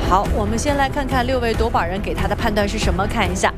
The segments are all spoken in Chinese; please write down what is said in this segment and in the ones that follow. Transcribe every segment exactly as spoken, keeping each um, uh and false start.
好，我们先来看看六位夺宝人给他的判断是什么，看一下。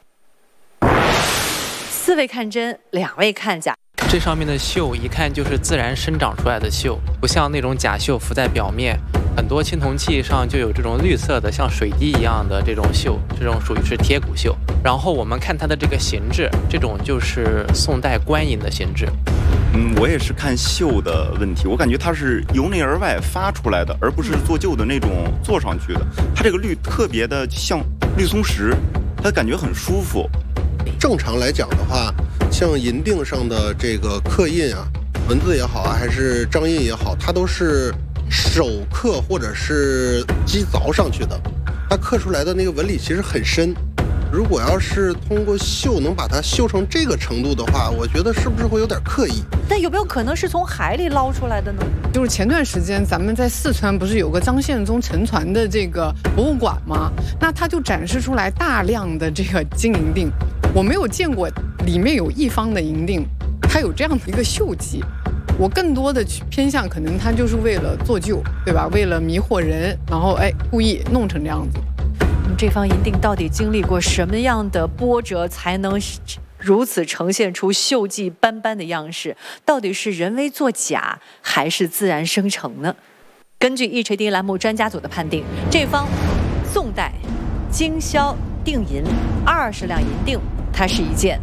四位看真，两位看假。 这上面的锈一看就是自然生长出来的锈，不像那种假锈浮在表面。很多青铜器上就有这种绿色的，像水滴一样的这种锈，这种属于是贴骨锈。然后我们看它的这个形制，这种就是宋代官银的形制。 嗯，我也是看锈的问题，我感觉它是由内而外发出来的，而不是做旧的那种做上去的。它这个绿特别的像绿松石，它感觉很舒服。 正常来讲的话，像银锭上的这个刻印啊，文字也好啊，还是章印也好，它都是手刻或者是机凿上去的，它刻出来的那个纹理其实很深。如果要是通过绣能把它绣成这个程度的话，我觉得是不是会有点刻意？ 但有没有可能是从海里捞出来的呢？ 就是前段时间咱们在四川不是有个张献忠沉船的这个博物馆吗？那它就展示出来大量的这个金银锭，我没有见过里面有一方的银锭，它有这样的一个锈迹。我更多的偏向可能它就是为了做旧，对吧？为了迷惑人，然后哎故意弄成这样子。 这方银锭到底经历过什么样的波折，才能如此呈现出锈迹斑斑的样式？到底是人为作假，还是自然生成呢？根据一锤定栏目专家组的判定，这方宋代精销定银二十两银锭，它是一件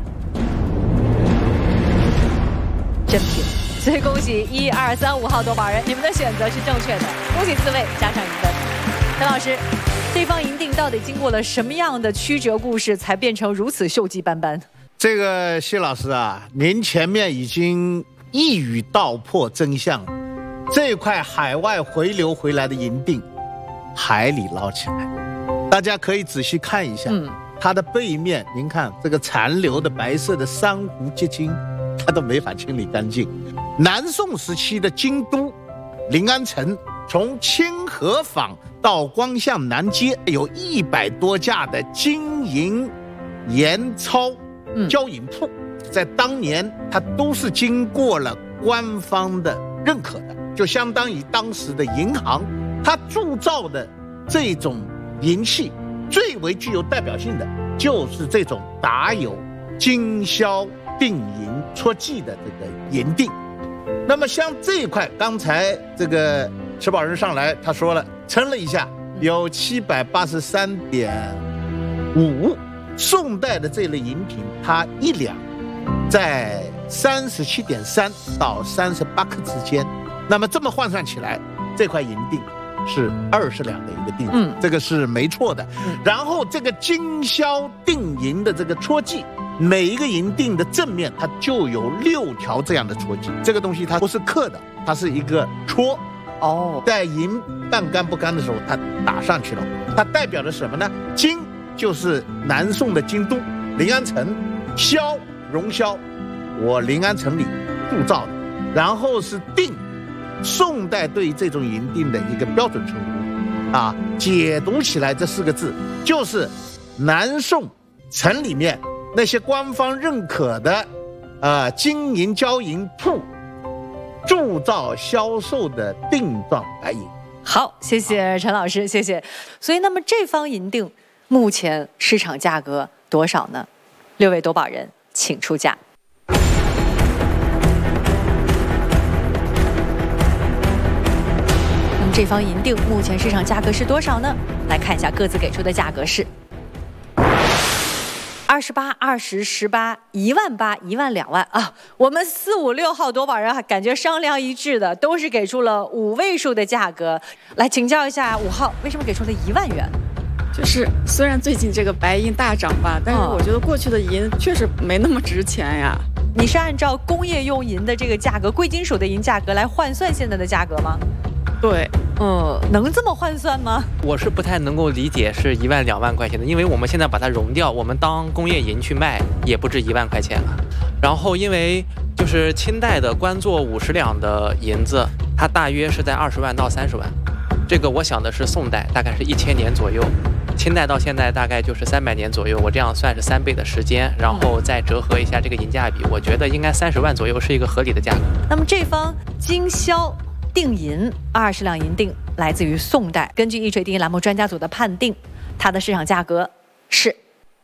真品。所以恭喜一二三五号夺宝人，你们的选择是正确的，恭喜四位加上一分。陈老师，这方银锭到底经过了什么样的曲折故事，才变成如此锈迹斑斑？ 这个谢老师啊，您前面已经一语道破真相了。这块海外回流回来的银锭，海里捞起来，大家可以仔细看一下，嗯，它的背面，您看这个残留的白色的珊瑚结晶，它都没法清理干净。南宋时期的京都临安城，从清河坊到光向南街，有一百多家的金银盐钞交银铺，在当年它都是经过了官方的认可的，就相当于当时的银行。它铸造的这种银器最为具有代表性的就是这种打有精销定银戳记的这个银锭。那么像这一块，刚才这个持宝人上来他说了，称了一下，有七百八十三点五。宋代的这类银品，它一两在三十七点三到三十八克之间。那么这么换算起来，这块银锭是二十两的一个锭，嗯，这个是没错的。嗯、然后这个精销定银的这个戳记，每一个银锭的正面它就有六条这样的戳记。这个东西它不是刻的，它是一个戳。哦，在银半干不干的时候，它打上去了。它代表的什么呢？金就是南宋的京都临安城，销荣销，我临安城里铸造的。然后是定，宋代对于这种银锭的一个标准称呼啊，解读起来这四个字就是南宋城里面那些官方认可的呃金银交银铺铸造销售的锭状白银。 好，谢谢陈老师，谢谢。所以那么这方银锭目前市场价格多少呢？六位夺宝人请出价。那么这方银锭目前市场价格是多少呢？来看一下各自给出的价格是二十八、二十、十八、一万八、一万、两万啊！我们四五六号夺宝人感觉商量一致的，都是给出了五位数的价格。来请教一下五号，为什么给出了一万元？ 就是虽然最近这个白银大涨吧，但是我觉得过去的银确实没那么值钱呀。 你是按照工业用银的这个价格，贵金属的银价格来换算现在的价格吗？ 对， 嗯，能这么换算吗？ 我是不太能够理解是一万两万块钱的，因为我们现在把它熔掉，我们当工业银去卖也不止一万块钱了。然后因为就是清代的官做五十两的银子，它大约是在二十万到三十万。这个我想的是宋代，大概是一千年左右。清代到现在大概就是三百年左右，我这样算是三倍的时间，然后再折合一下这个银价比，我觉得应该三十万左右是一个合理的价格。 那么这方精销定银二十两银锭来自于宋代，根据一锤定音栏目专家组的判定，它的市场价格是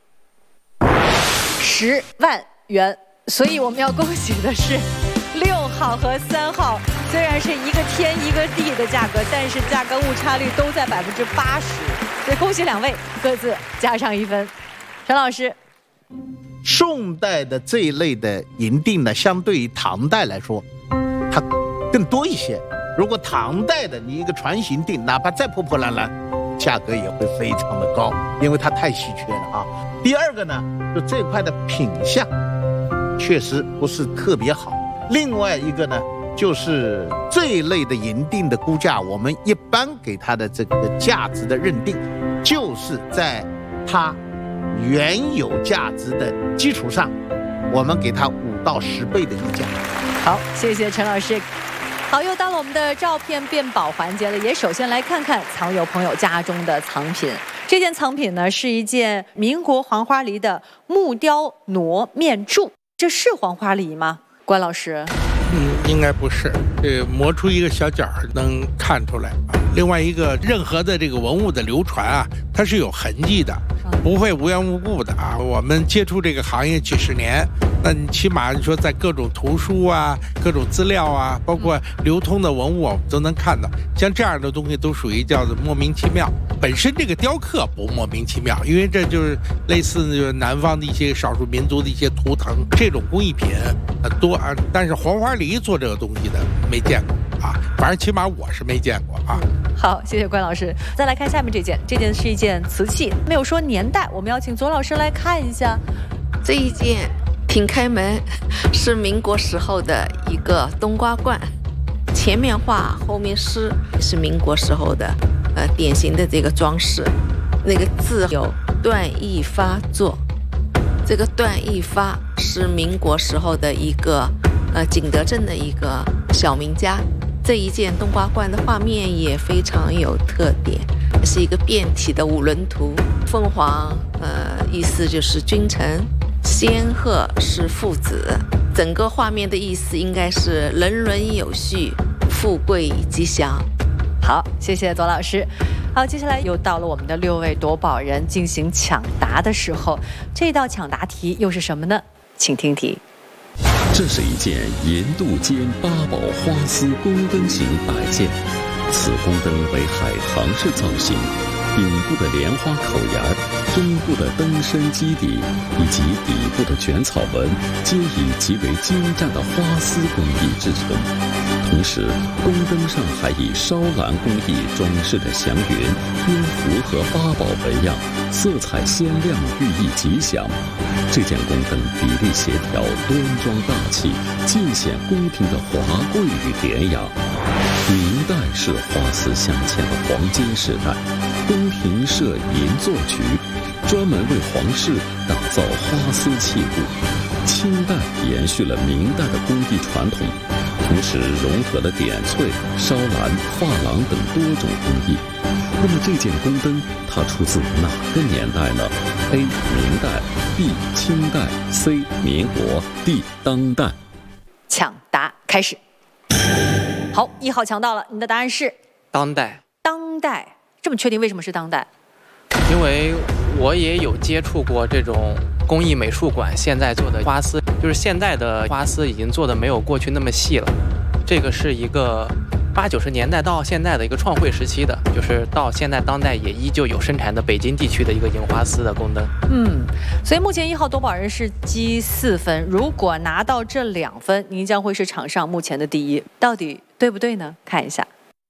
十万元。所以我们要恭喜的是六号和三号，虽然是一个天一个地的价格，但是价格误差率都在百分之八十。所以恭喜两位，各自加上一分。陈老师， 宋代的这一类的银锭呢，相对于唐代来说，它更多一些。如果唐代的你一个船形锭，哪怕再破破烂烂，价格也会非常的高，因为它太稀缺了啊。第二个呢，就这块的品相确实不是特别好。另外一个呢，就是这一类的银锭的估价，我们一般给它的这个价值的认定，就是在它原有价值的基础上，我们给它五到十倍的溢价。 好，谢谢陈老师。好，又到了我们的照片辨宝环节了，也首先来看看藏友朋友家中的藏品。这件藏品呢，是一件民国黄花梨的木雕傩面柱，这是黄花梨吗？关老师？ 嗯，应该不是，这磨出一个小角能看出来啊。另外一个，任何的这个文物的流传啊，它是有痕迹的，不会无缘无故的啊。我们接触这个行业几十年，那你起码你说在各种图书啊、各种资料啊，包括流通的文物，我们都能看到。像这样的东西都属于叫做莫名其妙。本身这个雕刻不莫名其妙，因为这就是类似就是南方的一些少数民族的一些图腾，这种工艺品很多啊。但是黄花梨做这个东西的没见过啊，反正起码我是没见过啊。 好，谢谢关老师。再来看下面这件，这件是一件瓷器，没有说年代，我们要请左老师来看一下。 这一件品开门是民国时候的一个冬瓜罐，前面画后面诗，是民国时候的呃典型的这个装饰。那个字有段义发作，这个段义发是民国时候的一个呃景德镇的一个小名家。这一件冬瓜罐的画面也非常有特点，是一个变体的五轮图，凤凰呃意思就是君臣，仙鹤是父子，整个画面的意思应该是人伦有序，富贵吉祥。 好，谢谢左老师。好，接下来又到了我们的六位夺宝人进行抢答的时候，这道抢答题又是什么呢？请听题。 这是一件银镀金八宝花丝宫灯型摆件，此宫灯为海棠式造型，顶部的莲花口沿、中部的灯身基底以及底部的卷草纹，皆以极为精湛的花丝工艺制成。同时，宫灯上还以烧蓝工艺装饰的祥云、蝙蝠和八宝纹样，色彩鲜亮，寓意吉祥。这件宫灯比例协调，端庄大气，尽显宫廷的华贵与典雅。明代是花丝镶嵌的黄金时代，宫廷设银座局，专门为皇室打造花丝器物。清代延续了明代的工艺传统，同时融合了点翠、烧蓝、珐琅等多种工艺。那么这件宫灯它出自哪个年代呢？ A. 明代 B. 清代 C. 民国 D. 当代。 抢答开始。好，一号抢到了，你的答案是当代。 当代，这么确定？为什么是当代？ 因为我也有接触过这种工艺美术馆现在做的花丝，就是现在的花丝已经做的没有过去那么细了。这个是一个八九十年代到现在的一个创汇时期的，就是到现在当代也依旧有生产的北京地区的一个银花丝的宫灯。 嗯，所以目前一号夺宝人是积四分，如果拿到这两分，您将会是场上目前的第一，到底对不对呢？看一下。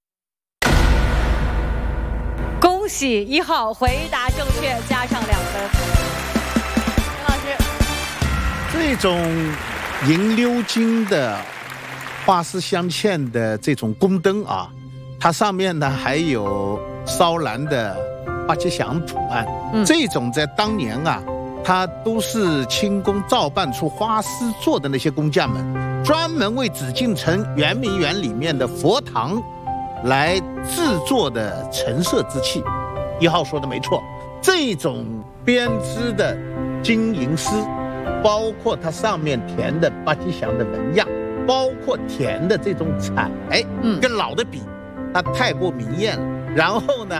恭喜一号回答正确，加上两分。陈老师， 这种银鎏金的花丝镶嵌的这种宫灯啊，它上面呢还有烧蓝的花吉祥图案。嗯，这种在当年啊，它都是清宫照办出花丝做的那些工匠们，专门为紫禁城圆明园里面的佛堂来制作的陈设之器。一号说的没错，这种编织的金银丝，包括它上面填的八吉祥的纹样， 包括田的这种彩， 嗯跟老的比，它太过明艳了。然后呢，